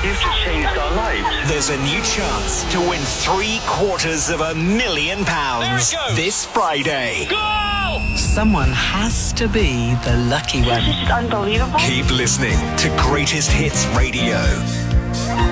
You've just changed our lives. There's a new chance to win £750,000 There it goes. this Friday. Go! Someone has to be the lucky one. This is unbelievable. Keep listening to Greatest Hits Radio.